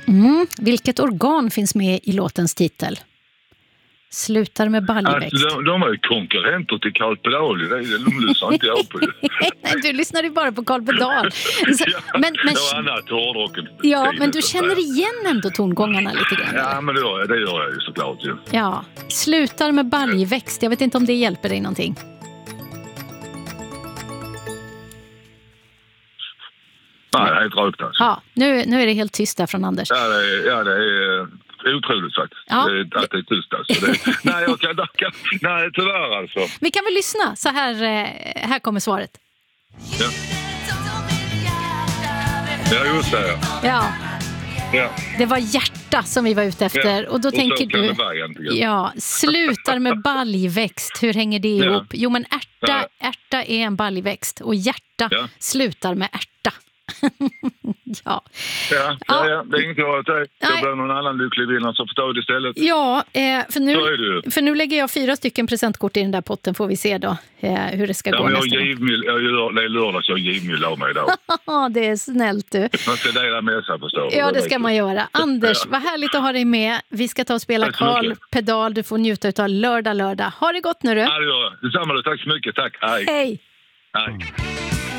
Vilket organ finns med i låtens titel? Slutar med baljväxt. Alltså, de är ju konkurrenter till Carl Pedal. De lyssnar inte jag på. Nej, du lyssnar ju bara på Carl Pedal. Men du känner igen ändå tongångarna lite grann. Ja, men det gör jag ju såklart. Ja, slutar med baljväxt. Jag vet inte om det hjälper dig någonting. Nej, det är helt rökt alltså. Ja, nu är det helt tyst där från Anders. Ja, det är otroligt faktiskt. Ja. Att det är tyst alltså. Nej, tyvärr alltså. Vi kan väl lyssna. Så här kommer svaret. Ja, just det. Ja. Ja. Det var hjärta som vi var ute efter. Ja. Och då tänker du... slutar med baljväxt. Hur hänger det ihop? Jo, men ärta är en baljväxt. Och hjärta slutar med ärta. Ja, det är inget att säga. Det blir någon annan lycklig vinnare som förstår det istället. Ja, för nu lägger jag 4 stycken presentkort i den där potten, får vi se då hur det ska gå nästa gång. Det är lördag så jag givmild av mig idag. Ja, det är snällt du. Man ska dela med sig, förstår du. Ja, det ska man göra. Anders, vad härligt att ha dig med. Vi ska ta och spela Carl Pedal. Du får njuta av lördag. Ha det gott nu du. Ja, det gör jag. Detsamma, tack så mycket. Tack. Hej. Hej. Hej.